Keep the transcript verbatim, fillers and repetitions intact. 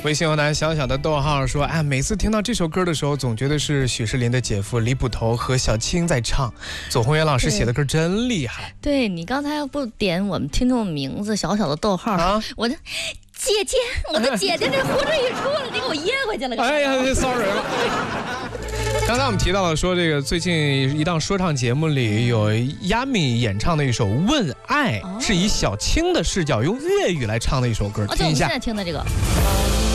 微信后台小小的逗号说：“哎，每次听到这首歌的时候，总觉得是许世林的姐夫李捕头和小青在唱。左宏元老师写的歌真厉害。 对你刚才要不点我们听众名字，小小的逗号，啊、我的姐姐，我的姐姐这呼之欲出了，你给我噎回去了。 哎呀 ，sorry 了。”刚才我们提到了说，这个最近一档说唱节目里有亚米演唱的一首《问爱》，是以小青的视角用粤语来唱的一首歌，听一下。 哦，就我们现在听的这个。